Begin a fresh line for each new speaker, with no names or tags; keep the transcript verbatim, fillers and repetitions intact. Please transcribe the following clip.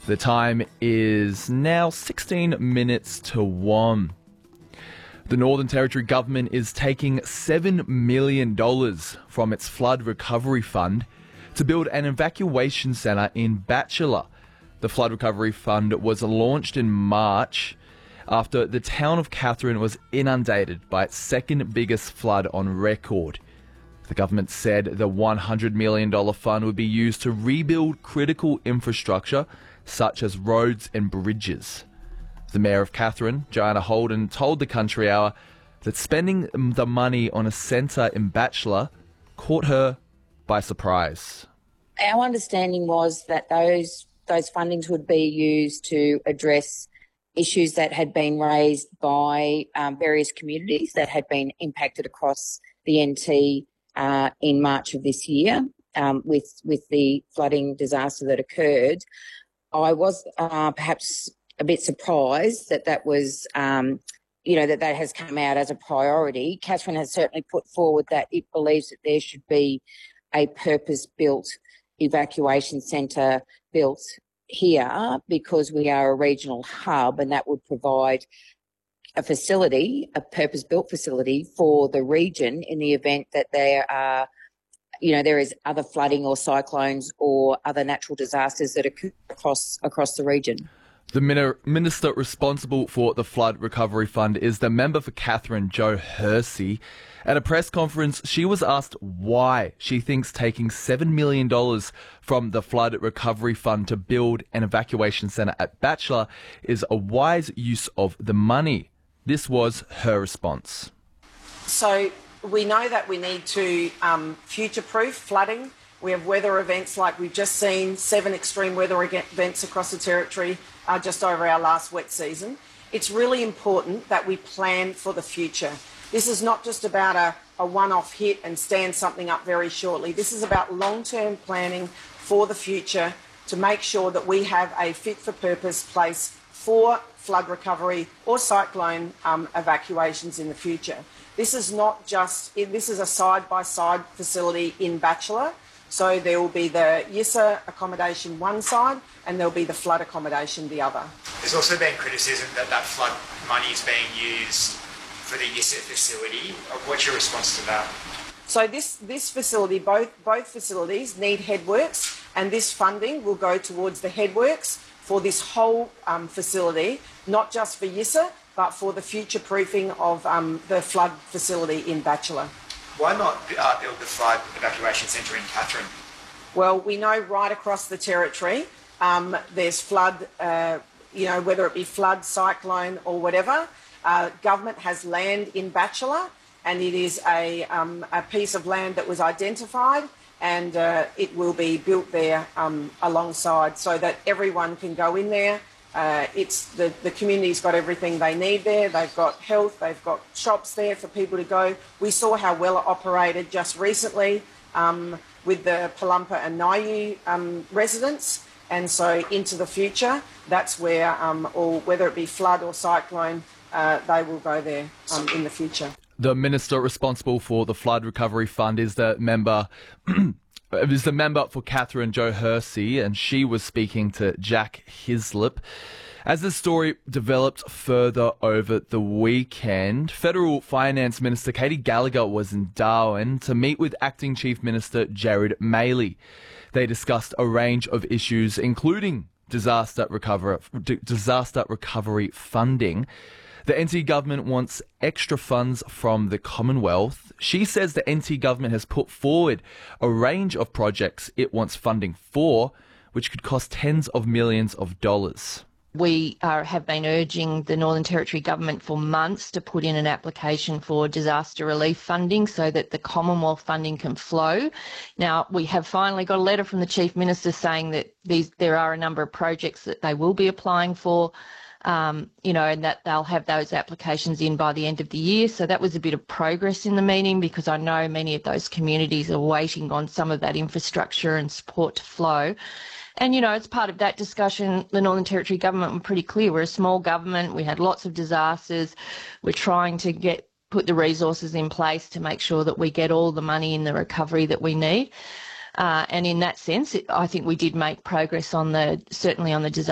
The time is now sixteen minutes to one. The Northern Territory Government is taking seven million dollars from its flood recovery fund to build an evacuation centre in Batchelor. The flood recovery fund was launched in March after the town of Katherine was inundated by its second biggest flood on record. The government said the one hundred million dollars fund would be used to rebuild critical infrastructure such as roads and bridges. The Mayor of Katherine, Joanna Holden, told the Country Hour that spending the money on a centre in Batchelor caught her by surprise.
Our understanding was that those those fundings would be used to address issues that had been raised by um, various communities that had been impacted across the N T uh, in March of this year um, with, with the flooding disaster that occurred. I was uh, perhaps a bit surprised that that was, um, you know, that that has come out as a priority. Katherine has certainly put forward that it believes that there should be a purpose-built evacuation centre built here because we are a regional hub, and that would provide a facility, a purpose-built facility for the region in the event that there are, you know, there is other flooding or cyclones or other natural disasters that occur across across the region.
The minister responsible for the Flood Recovery Fund is the member for Katherine, Jo Hersey. At a press conference, she was asked why she thinks taking seven million dollars from the Flood Recovery Fund to build an evacuation centre at Batchelor is a wise use of the money. This was her response.
So we know that we need to um, future-proof flooding. We have weather events like we've just seen, seven extreme weather events across the Territory uh, just over our last wet season. It's really important that we plan for the future. This is not just about a, a one-off hit and stand something up very shortly. This is about long-term planning for the future to make sure that we have a fit-for-purpose place for flood recovery or cyclone um, evacuations in the future. This is not just, this is a side-by-side facility in Batchelor. So there will be the Yissa accommodation one side and there'll be the flood accommodation the other.
There's also been criticism that that flood money is being used for the Yissa facility. What's your response to that?
So this, this facility, both, both facilities need headworks, and this funding will go towards the headworks for this whole um, facility, not just for Yissa, but for the future proofing of um, the flood facility in Batchelor.
Why not uh, build the flood evacuation centre in Katherine?
Well, we know right across the Territory um, there's flood, uh, you know, whether it be flood, cyclone or whatever. Uh, government has land in Batchelor, and it is a, um, a piece of land that was identified, and uh, it will be built there um, alongside so that everyone can go in there. Uh, it's the, the community's got everything they need there. They've got health, they've got shops there for people to go. We saw how well it operated just recently um, with the Palumpa and Niu um, residents. And so into the future, that's where all, um, whether it be flood or cyclone, uh, they will go there um, in the future.
The minister responsible for the Flood Recovery Fund is the member... It was the member for Katherine, Jo Hersey, and she was speaking to Jack Hislop. As the story developed further over the weekend, Federal Finance Minister Katie Gallagher was in Darwin to meet with Acting Chief Minister Jared Maley. They discussed a range of issues, including disaster recovery, disaster recovery funding. The N T government wants extra funds from the Commonwealth. She says the N T government has put forward a range of projects it wants funding for, which could cost tens of millions of dollars.
We are, have been urging the Northern Territory government for months to put in an application for disaster relief funding so that the Commonwealth funding can flow. Now, we have finally got a letter from the Chief Minister saying that these, there are a number of projects that they will be applying for. Um, you know, and that they'll have those applications in by the end of the year. So that was a bit of progress in the meeting, because I know many of those communities are waiting on some of that infrastructure and support to flow. And, you know, as part of that discussion, the Northern Territory government were pretty clear. We're a small government. We had lots of disasters. We're trying to get put the resources in place to make sure that we get all the money in the recovery that we need. Uh, and in that sense, it, I think we did make progress on the, certainly on the disaster